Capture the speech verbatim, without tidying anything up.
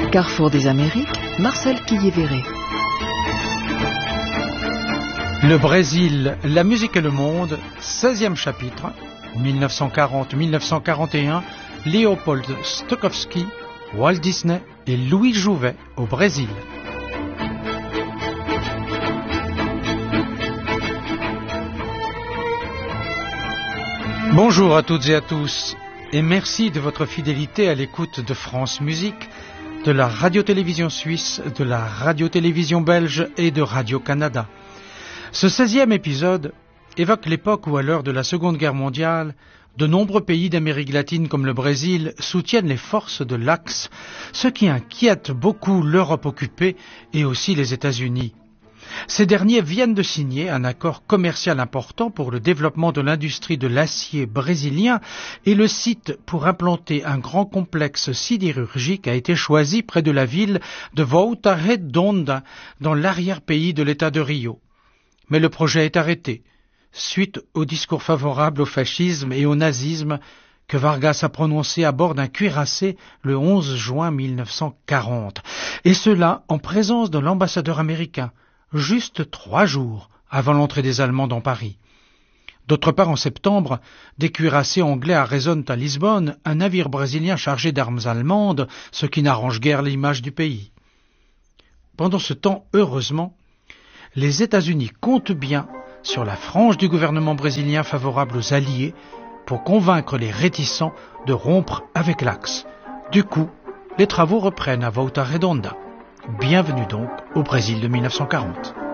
Carrefour des Amériques, Marcel Quillévéré. Le Brésil, la musique et le monde, seizième chapitre, mille neuf cent quarante à mille neuf cent quarante et un, Léopold Stokowski, Walt Disney et Louis Jouvet au Brésil. Bonjour à toutes et à tous, et merci de votre fidélité à l'écoute de France Musique, de la radio-télévision suisse, de la radio-télévision belge et de Radio-Canada. Ce seizième épisode évoque l'époque où, à l'heure de la Seconde Guerre mondiale, de nombreux pays d'Amérique latine comme le Brésil soutiennent les forces de l'Axe, ce qui inquiète beaucoup l'Europe occupée et aussi les États-Unis. Ces derniers viennent de signer un accord commercial important pour le développement de l'industrie de l'acier brésilien et le site pour implanter un grand complexe sidérurgique a été choisi près de la ville de Volta Redonda, dans l'arrière-pays de l'État de Rio. Mais le projet est arrêté, suite au discours favorable au fascisme et au nazisme que Vargas a prononcé à bord d'un cuirassé le onze juin mille neuf cent quarante, et cela en présence de l'ambassadeur américain, juste trois jours avant l'entrée des Allemands dans Paris. D'autre part, en septembre, des cuirassés anglais arraisonnent à Lisbonne un navire brésilien chargé d'armes allemandes, ce qui n'arrange guère l'image du pays. Pendant ce temps, heureusement, les États-Unis comptent bien sur la frange du gouvernement brésilien favorable aux Alliés pour convaincre les réticents de rompre avec l'Axe. Du coup, les travaux reprennent à Volta Redonda. Bienvenue donc au Brésil de mille neuf cent quarante.